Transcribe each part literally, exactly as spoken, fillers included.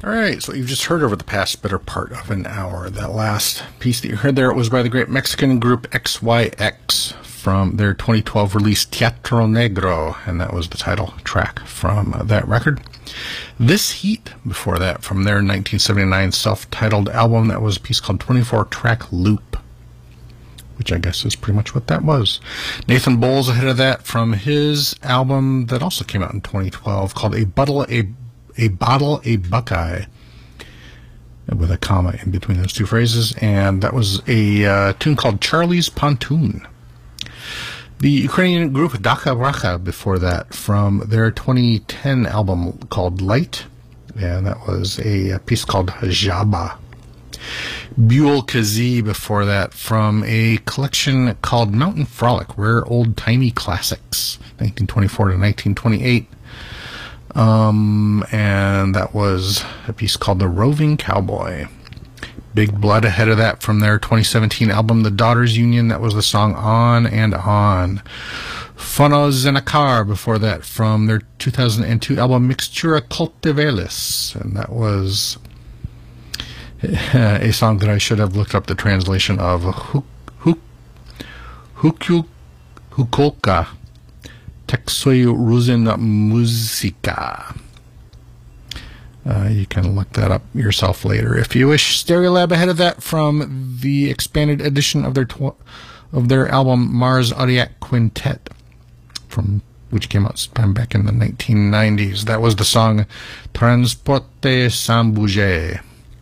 All right, so you've just heard over the past better part of an hour. That last piece that you heard there was by the great Mexican group X Y X from their twenty twelve release Teatro Negro, and that was the title track from that record. This Heat, before that, from their nineteen seventy-nine self-titled album, that was a piece called twenty-four track Loop, which I guess is pretty much what that was. Nathan Bowles ahead of that from his album that also came out in twenty twelve called A Bottle, A, a Bottle, A Buckeye, with a comma in between those two phrases, and that was a uh, tune called Charlie's Pontoon. The Ukrainian group Daka Bracha before that from their twenty ten album called Light, and that was a, a piece called Jaba. Buell Kazee before that from a collection called Mountain Frolic, Rare Old Timey Classics, nineteen twenty-four to nineteen twenty-eight. Um, and that was a piece called The Roving Cowboy. Big Blood ahead of that from their twenty seventeen album The Daughters Union, that was the song On and On. Funos in a Car before that from their two thousand two album Mixtura Cultivalis, and that was a song that I should have looked up the translation of. Hukyu Hukolka Teksoyu Ruzin Muzika. Uh, you can look that up yourself later if you wish. Stereolab ahead of that from the expanded edition of their tw- of their album Mars Audiac Quintet, from which came out sometime back in the nineteen nineties. That was the song Transporte Sans Bouger.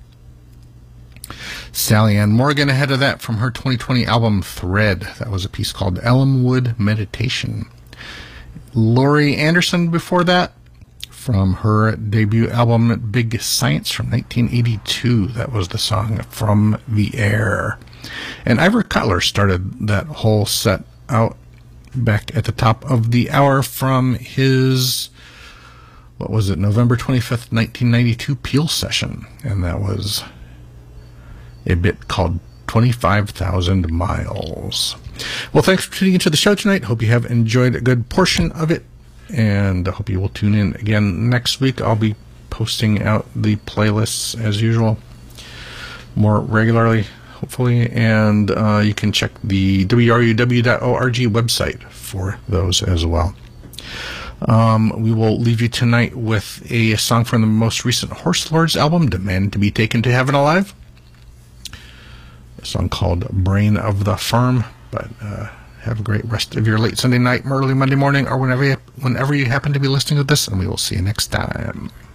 Sally Ann Morgan ahead of that from her twenty twenty album Thread. That was a piece called Elmwood Meditation. Laurie Anderson before that from her debut album Big Science from nineteen eighty-two. That was the song From the Air. And Ivor Cutler started that whole set out back at the top of the hour from his, what was it, November twenty-fifth, nineteen ninety-two Peel session. And that was a bit called twenty-five thousand miles. Well, thanks for tuning into the show tonight. Hope you have enjoyed a good portion of it, and I hope you will tune in again next week. I'll be posting out the playlists as usual more regularly, hopefully, and uh, you can check the W R U W dot org website for those as well. Um, we will leave you tonight with a song from the most recent Horse Lords album, Demand to be Taken to Heaven Alive. A song called Brain of the Firm. But uh, have a great rest of your late Sunday night, early Monday morning, or whenever you, whenever you happen to be listening to this, and we will see you next time.